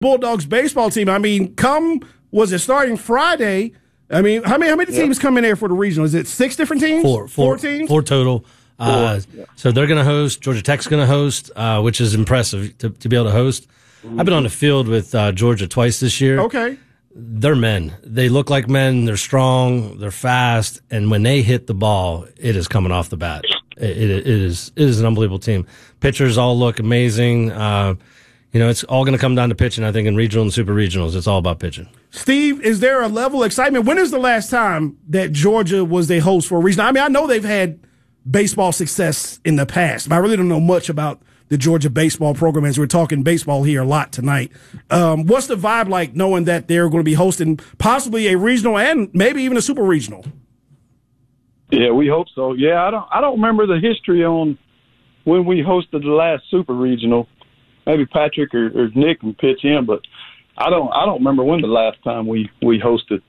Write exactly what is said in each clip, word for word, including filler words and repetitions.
Bulldogs baseball team. I mean, come, was it starting Friday? I mean, how many how many yep. teams come in there for the regional? Is it six different teams? Four. Four, four teams? Four total. Uh, yeah. So they're going to host. Georgia Tech's going to host, uh, which is impressive to, to be able to host. Mm-hmm. I've been on the field with uh, Georgia twice this year. Okay. They're men. They look like men. They're strong. They're fast. And when they hit the ball, it is coming off the bat. It, it, it is it is an unbelievable team. Pitchers all look amazing. Uh, you know, it's all going to come down to pitching, I think, in regional and super regionals. It's all about pitching. Steve, is there a level of excitement? When is the last time that Georgia was the host for a regional? I mean, I know they've had baseball success in the past, but I really don't know much about the Georgia baseball program as we're talking baseball here a lot tonight. Um, what's the vibe like knowing that they're going to be hosting possibly a regional and maybe even a super regional? Yeah, we hope so. Yeah, I don't I don't remember the history on when we hosted the last super regional. Maybe Patrick or, or Nick can pitch in, but I don't I don't remember when the last time we, we hosted.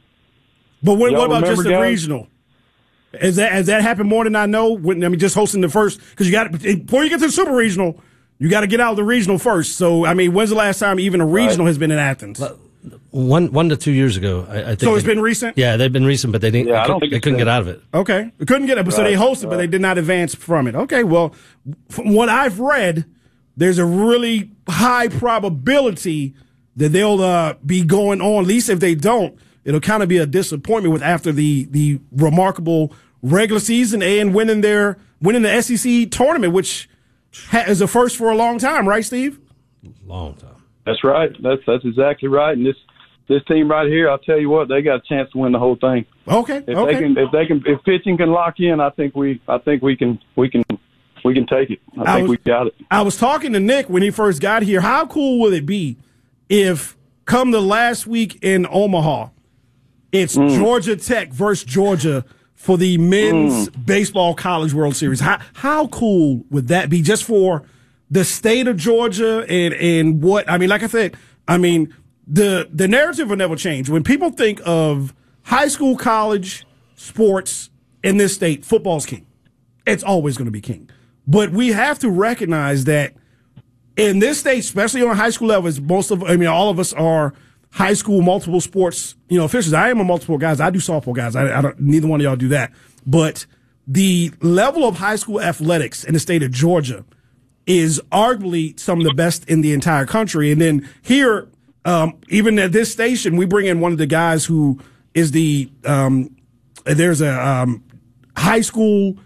But when, what about remember, just the guys? regional? Has that has that happened more than I know? When, I mean, just hosting the first, because you got before you get to the super regional, you got to get out of the regional first. So, I mean, when's the last time even a regional right. has been in Athens? One one to two years ago, I, I think. So it's they, been recent. Yeah, they've been recent, but they didn't. Yeah, they, I don't could, think they couldn't been. get out of it. Okay, they couldn't get it, so right, they hosted, right. but they did not advance from it. Okay, well, from what I've read, there's a really high probability that they'll uh, be going on. At least if they don't, it'll kind of be a disappointment with after the the remarkable regular season and winning their winning the S E C tournament, which ha- is a first for a long time, right, Steve? Long time. That's right. That's that's exactly right. And this this team right here, I'll tell you what, they got a chance to win the whole thing. Okay. If okay. they can, if they can, if pitching can lock in, I think we, I think we can, we can, we can take it. I, I think was, we got it. I was talking to Nick when he first got here. How cool would it be if, come the last week in Omaha, it's mm. Georgia Tech versus Georgia for the men's mm. baseball college World Series? How how cool would that be, just for the state of Georgia and and what I mean? Like I said, I mean the the narrative will never change. When people think of high school, college sports in this state, football's king. It's always going to be king. But we have to recognize that in this state, especially on a high school level, most of I mean all of us are high school multiple sports, you know, officials. I am a multiple guys. I do softball, guys. I, I don't. Neither one of y'all do that. But the level of high school athletics in the state of Georgia is arguably some of the best in the entire country. And then here, um, even at this station, we bring in one of the guys who is the um, there's a um, high school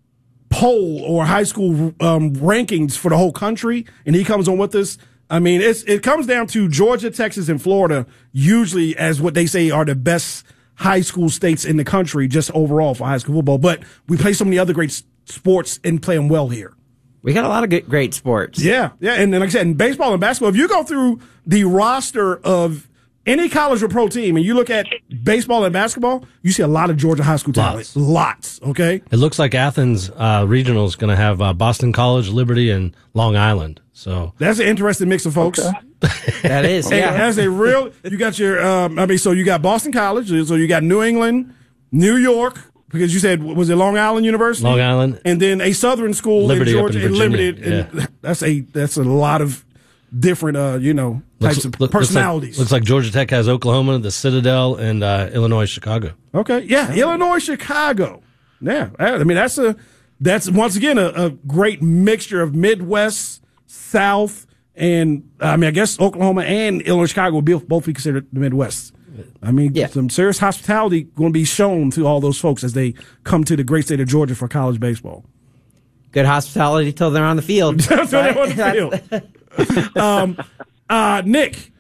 poll or high school um, rankings for the whole country, and he comes on with us. I mean, it's, it comes down to Georgia, Texas, and Florida usually as what they say are the best high school states in the country, just overall for high school football. But we play so many other great sports and play them well here. We got a lot of good, great sports. Yeah, yeah, and, and like I said, in baseball and basketball, if you go through the roster of any college or pro team and you look at baseball and basketball, you see a lot of Georgia high school talent. Lots. Lots, okay? It looks like Athens uh, Regional is going to have uh, Boston College, Liberty, and Long Island. So that's an interesting mix of folks. Okay. That is, yeah. That's a real. You got your. Um, I mean, so you got Boston College. So you got New England, New York, because you said was it Long Island University? Long Island, and then a Southern school Liberty in Georgia, up in and Virginia. Liberty. And Yeah. That's a that's a lot of different, uh, you know, types looks, of look, personalities. Looks like, looks like Georgia Tech has Oklahoma, the Citadel, and uh, Illinois, Chicago. Okay, yeah, Illinois, Chicago. Yeah, I mean that's a that's once again a, a great mixture of Midwest, South. And, I mean, I guess Oklahoma and Illinois, Chicago will be, both be considered the Midwest. I mean, yeah. some serious hospitality going to be shown to all those folks as they come to the great state of Georgia for college baseball. Good hospitality till they're on the field. Till they're on the field. um, uh, Nick,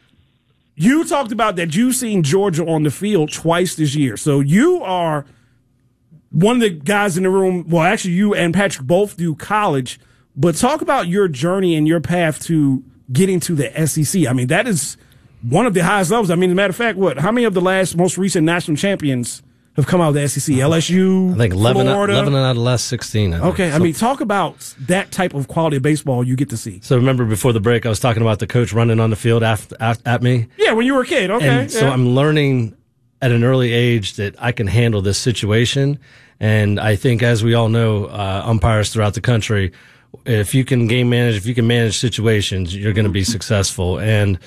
you talked about that you've seen Georgia on the field twice this year. So you are one of the guys in the room. Well, actually, you and Patrick both do college. But talk about your journey and your path to getting to the S E C. I mean, that is one of the highest levels. I mean, as a matter of fact, what? How many of the last most recent national champions have come out of the S E C? L S U, I think eleven, Florida. eleven out of the last sixteen. I okay, I mean, talk about that type of quality of baseball you get to see. So remember before the break, I was talking about the coach running on the field after, at, at me? Yeah, when you were a kid. Okay. And so yeah. I'm learning at an early age that I can handle this situation. And I think, as we all know, uh, umpires throughout the country, if you can game manage, if you can manage situations, you're going to be successful. And